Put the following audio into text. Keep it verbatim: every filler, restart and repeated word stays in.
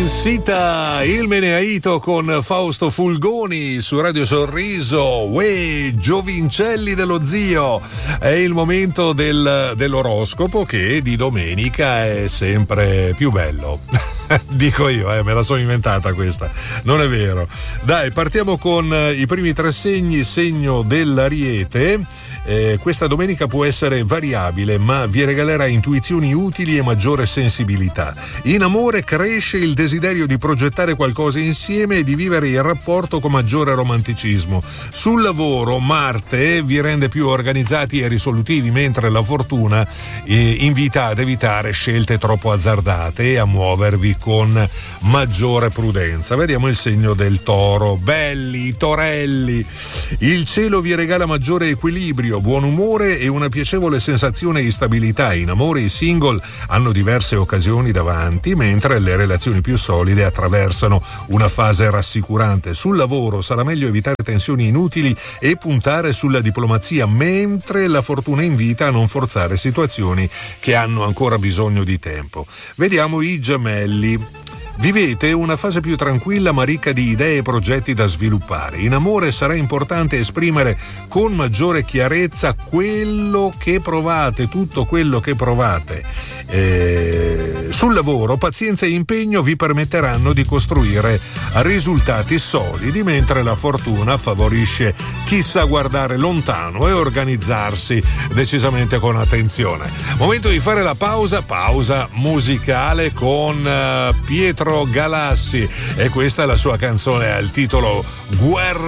Insita il Meneaito con Fausto Fulgoni su Radio Sorriso. Uè, giovincelli dello zio. È il momento del, dell'oroscopo che di domenica è sempre più bello. Dico io, eh, me la sono inventata questa, non è vero. Dai, partiamo con i primi tre segni. Segno dell'Ariete. Eh, questa domenica può essere variabile, ma vi regalerà intuizioni utili e maggiore sensibilità. In amore cresce il desiderio di progettare qualcosa insieme e di vivere il rapporto con maggiore romanticismo. Sul lavoro Marte vi rende più organizzati e risolutivi, mentre la fortuna eh, invita ad evitare scelte troppo azzardate e a muovervi con maggiore prudenza. Vediamo il segno del Toro. Belli, torelli, il cielo vi regala maggiore equilibrio, buon umore e una piacevole sensazione di stabilità. In amore i single hanno diverse occasioni davanti, mentre le relazioni più solide attraversano una fase rassicurante. Sul lavoro sarà meglio evitare tensioni inutili e puntare sulla diplomazia, mentre la fortuna invita a non forzare situazioni che hanno ancora bisogno di tempo. Vediamo i Gemelli. Vivete una fase più tranquilla ma ricca di idee e progetti da sviluppare. In amore sarà importante esprimere con maggiore chiarezza quello che provate, tutto quello che provate. Eh, sul lavoro pazienza e impegno vi permetteranno di costruire risultati solidi, mentre la fortuna favorisce chi sa guardare lontano e organizzarsi decisamente con attenzione. Momento di fare la pausa, pausa musicale con uh, Pietro Galassi, e questa è la sua canzone al titolo Guerra